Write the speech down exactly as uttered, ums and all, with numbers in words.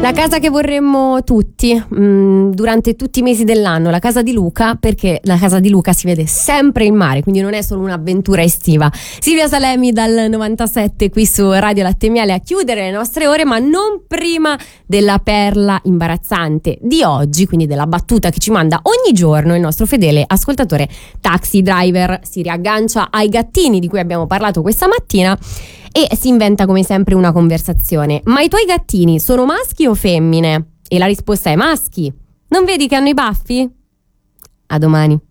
La casa che vorremmo tutti mh, durante tutti i mesi dell'anno, la casa di Luca, perché la casa di Luca si vede sempre il mare, quindi non è solo un'avventura estiva. Silvia Salemi dal novantasette qui su Radio Latte e Miele a chiudere le nostre ore, ma non prima della perla imbarazzante di oggi, quindi della battuta che ci manda ogni giorno il nostro fedele ascoltatore Taxi Driver. Si riaggancia ai gattini di cui abbiamo parlato questa mattina e si inventa come sempre una conversazione. Ma i tuoi gattini sono maschi o femmine? E la risposta è maschi. Non vedi che hanno i baffi? A domani.